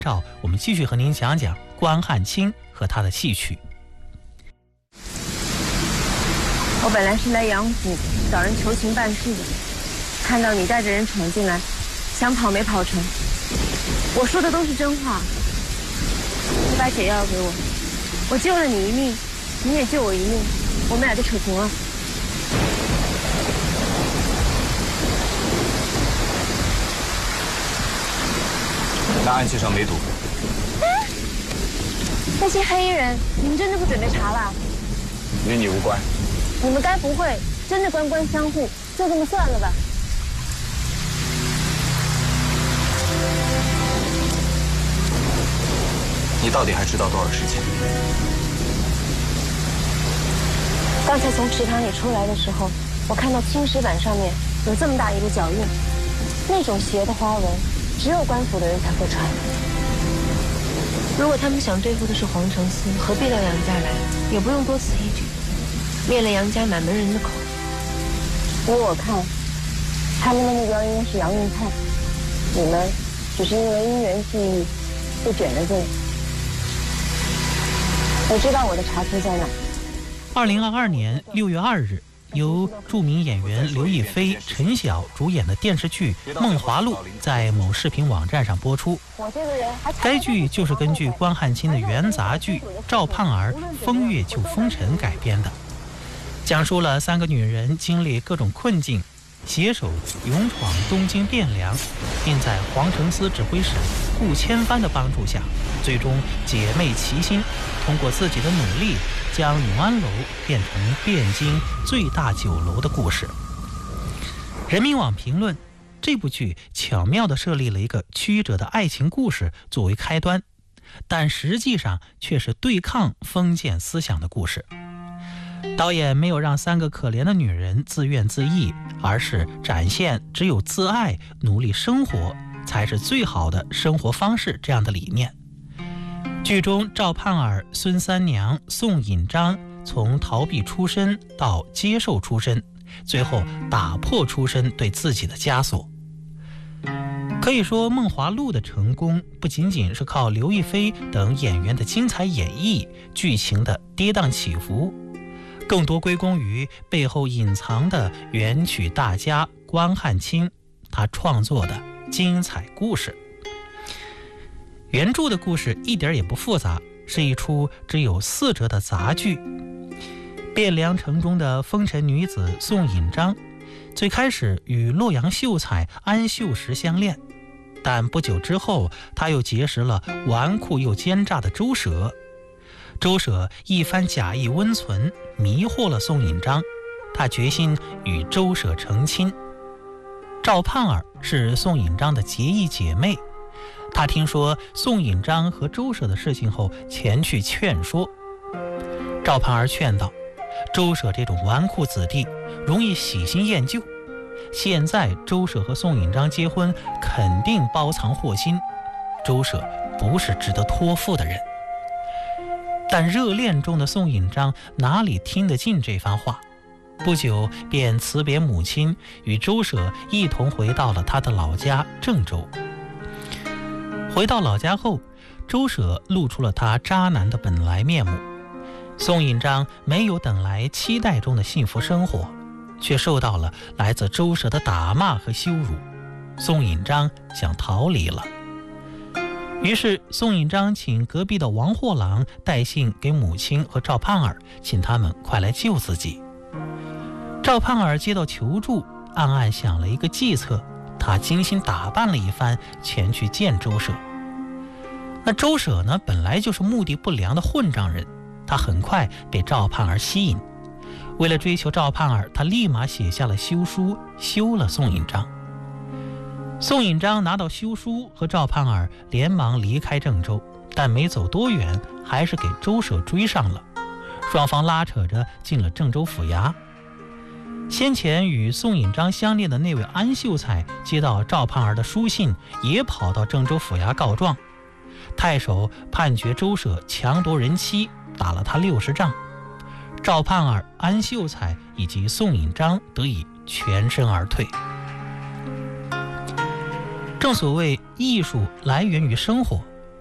我们继续和您讲讲关汉卿和他的戏曲。 我本来是来杨府找人求情办事的，看到你带着人闯进来，想跑没跑成。我说的都是真话，你把解药给我，我救了你一命，你也救我一命，我们俩就扯平了。 那案件上没赌。 那些黑衣人，你们真的不准备查了？ 与你无关。 你们该不会真的官官相护，就这么算了吧？ 你到底还知道多少事情？ 刚才从池塘里出来的时候，我看到青石板上面有这么大一个脚印，那种鞋的花纹，只有官府的人才会穿。如果他们想对付的是皇城司，何必到杨家来？也不用多此一举，灭了杨家满门人的口。依我看，他们的目标应该是杨运灿，你们只是因为因缘际遇被卷了进来。我知道我的查出在哪。 2022年6月2日，由著名演员刘亦菲、陈晓主演的电视剧《梦华录》在某视频网站上播出。该剧就是根据关汉卿的原杂剧《赵盼儿风月救风尘》改编的，讲述了3个女人经历各种困境，携手勇闯东京汴梁，并在黄承思指挥使顾千帆的帮助下，最终姐妹齐心，通过自己的努力，将永安楼变成汴京最大酒楼的故事。人民网评论，这部剧巧妙地设立了一个曲折的爱情故事作为开端，但实际上却是对抗封建思想的故事。导演没有让3个可怜的女人自怨自艾，而是展现只有自爱、努力生活才是最好的生活方式这样的理念。剧中赵盼儿、孙三娘、宋引章从逃避出身到接受出身，最后打破出身对自己的枷锁。可以说，《梦华录》的成功不仅仅是靠刘亦菲等演员的精彩演绎，剧情的跌宕起伏，更多归功于背后隐藏的元曲大家关汉卿他创作的精彩故事。原著的故事一点也不复杂，是一出只有4折的杂剧。汴梁城中的风尘女子宋引章，最开始与洛阳秀才安秀实相恋，但不久之后，她又结识了纨绔又奸诈的周舍。周舍一番假意温存，迷惑了宋引章，他决心与周舍成亲。赵盼儿是宋引章的结义姐妹，她听说宋引章和周舍的事情后，前去劝说。赵盼儿劝道，周舍这种纨绔子弟容易喜新厌旧，现在周舍和宋引章结婚，肯定包藏祸心，周舍不是值得托付的人。但热恋中的宋引章哪里听得进这番话，不久便辞别母亲，与周舍一同回到了他的老家郑州。回到老家后，周舍露出了他渣男的本来面目。宋引章没有等来期待中的幸福生活，却受到了来自周舍的打骂和羞辱。宋引章想逃离了，于是宋引章请隔壁的王货郎带信给母亲和赵盼儿，请他们快来救自己。赵盼儿接到求助，暗暗想了一个计策，他精心打扮了一番，前去见周舍。那周舍呢，本来就是目的不良的混账人，他很快被赵盼儿吸引。为了追求赵盼儿，他立马写下了休书，休了宋引章。宋引章拿到休书，和赵盼儿连忙离开郑州，但没走多远，还是给周舍追上了，双方拉扯着进了郑州府衙。先前与宋引章相恋的那位安秀才接到赵盼儿的书信，也跑到郑州府衙告状。太守判决周舍强夺人妻，打了他60杖。赵盼儿、安秀才以及宋引章得以全身而退。正所谓艺术来源于生活，